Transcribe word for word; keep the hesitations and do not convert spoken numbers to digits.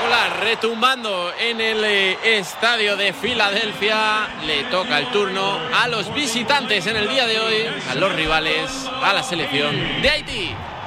espectacular, retumbando en el eh, estadio de Filadelfia. Le toca el turno a los visitantes en el día de hoy, a los rivales, a la selección de Haití.